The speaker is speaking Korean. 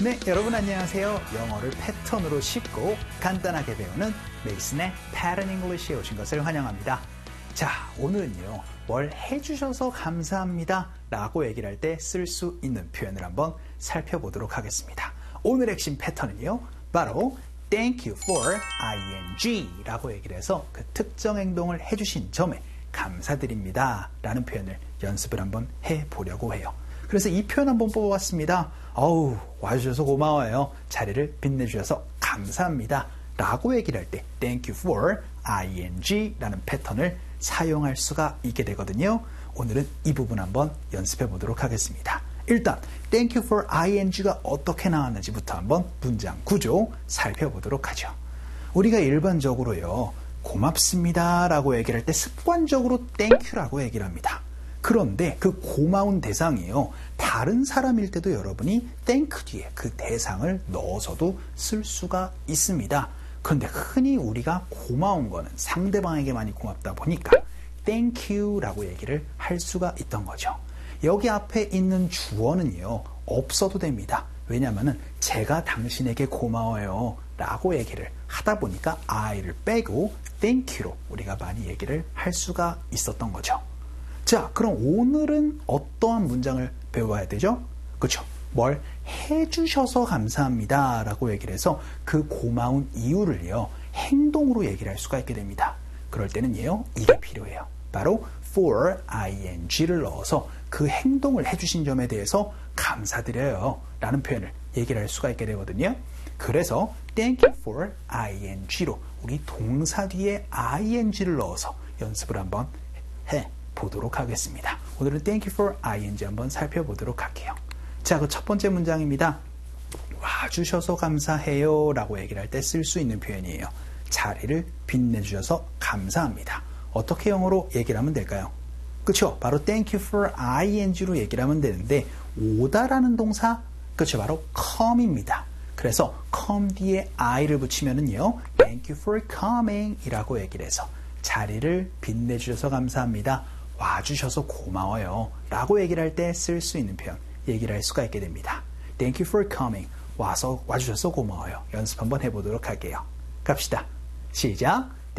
네, 여러분 안녕하세요. 영어를 패턴으로 쉽고 간단하게 배우는 메이슨의 Pattern English에 오신 것을 환영합니다. 자, 오늘은요, 뭘 해주셔서 감사합니다 라고 얘기를 할 때 쓸 수 있는 표현을 한번 살펴보도록 하겠습니다. 오늘 핵심 패턴은요, 바로 Thank you for ing 라고 얘기를 해서 그 특정 행동을 해주신 점에 감사드립니다 라는 표현을 연습을 한번 해보려고 해요. 그래서 이 표현 한번 뽑아봤습니다. 어우, 와주셔서 고마워요. 자리를 빛내주셔서 감사합니다 라고 얘기를 할 때 Thank you for ing 라는 패턴을 사용할 수가 있게 되거든요. 오늘은 이 부분 한번 연습해 보도록 하겠습니다. 일단 Thank you for ing가 어떻게 나왔는지부터 한번 문장 구조 살펴보도록 하죠. 우리가 일반적으로요, 고맙습니다 라고 얘기를 할 때 습관적으로 Thank you라고 얘기를 합니다. 그런데 그 고마운 대상이요, 다른 사람일 때도 여러분이 thank 뒤에 그 대상을 넣어서도 쓸 수가 있습니다. 그런데 흔히 우리가 고마운 거는 상대방에게 많이 고맙다 보니까 thank you 라고 얘기를 할 수가 있던 거죠. 여기 앞에 있는 주어는요, 없어도 됩니다. 왜냐하면 제가 당신에게 고마워요 라고 얘기를 하다 보니까 I를 빼고 thank you로 우리가 많이 얘기를 할 수가 있었던 거죠. 자, 그럼 오늘은 어떠한 문장을 배워야 되죠? 그렇죠? 뭘 해주셔서 감사합니다 라고 얘기를 해서 그 고마운 이유를요, 행동으로 얘기를 할 수가 있게 됩니다. 그럴 때는요, 이게 필요해요. 바로 for ing를 넣어서 그 행동을 해주신 점에 대해서 감사드려요 라는 표현을 얘기를 할 수가 있게 되거든요. 그래서 thank you for ing로 우리 동사 뒤에 ing를 넣어서 연습을 한번 보도록 하겠습니다. 오늘은 Thank you for ing 한번 살펴보도록 할게요. 자, 그 첫 번째 문장입니다. 와주셔서 감사해요 라고 얘기를 할 때 쓸 수 있는 표현이에요. 자리를 빛내주셔서 감사합니다. 어떻게 영어로 얘기를 하면 될까요? 그렇죠? 바로 Thank you for ing로 얘기를 하면 되는데, 오다라는 동사, 그렇죠? 바로 come입니다. 그래서 come 뒤에 i를 붙이면은요, Thank you for coming 이라고 얘기를 해서 자리를 빛내주셔서 감사합니다. 와주셔서 고마워요 라고 얘기를 할 때 쓸 수 있는 표현, 얘기를 할 수가 있게 됩니다. Thank you for coming. 와주셔서 고마워요. 연습 한번 해보도록 할게요. 갑시다. 시작.